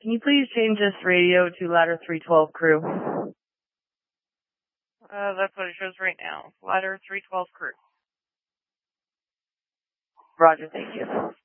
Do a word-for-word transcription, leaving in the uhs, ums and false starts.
Can you please change this radio to ladder three twelve crew? Uh, that's what it shows right now. Ladder three twelve crew. Roger, thank you.